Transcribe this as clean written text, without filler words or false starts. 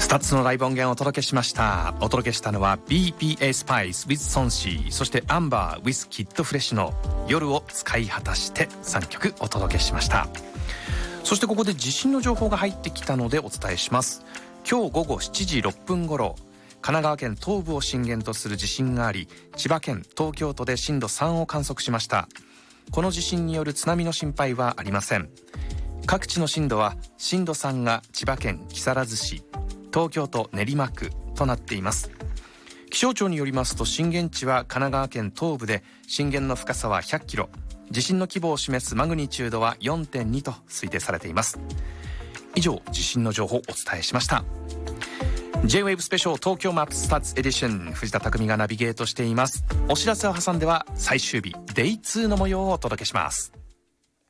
スタッツのライブ音源をお届けしました。お届けしたのは BPA スパイス with ソンシー、そしてアンバー with キッドフレッシュの夜を使い果たして3曲お届けしました。そしてここで地震の情報が入ってきたのでお伝えします。今日午後7時6分頃、神奈川県東部を震源とする地震があり、千葉県、東京都で震度3を観測しました。この地震による津波の心配はありません。各地の震度は、震度3が千葉県木更津市、東京都練馬区となっています。気象庁によりますと、震源地は神奈川県東部で、震源の深さは100キロ、地震の規模を示すマグニチュードは 4.2 と推定されています。以上、地震の情報をお伝えしました。J-Wave スペシャル東京マップスタッツエディション、藤田匠がナビゲートしています。お知らせを挟んでは最終日 Day2 の模様をお届けします。